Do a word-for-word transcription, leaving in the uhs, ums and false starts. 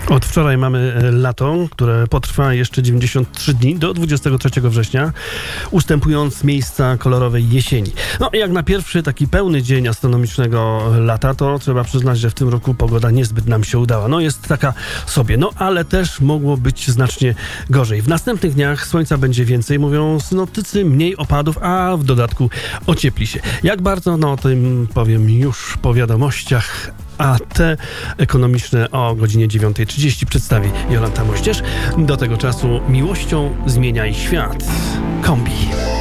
Od wczoraj mamy lato, które potrwa jeszcze dziewięćdziesiąt trzy dni do dwudziestego trzeciego września, ustępując miejsca kolorowej jesieni. No jak na pierwszy taki pełny dzień astronomicznego lata, to trzeba przyznać, że w tym roku pogoda niezbyt nam się udała. No jest taka sobie, no ale też mogło być znacznie gorzej. W następnych dniach słońca będzie więcej, mówią synoptycy, mniej opadów, a w dodatku ociepli się. Jak bardzo, no o tym powiem już po wiadomościach, a te ekonomiczne o godzinie dziewiąta trzydzieści przedstawi Jolanta Moździerz. Do tego czasu miłością zmieniaj świat. Kombi.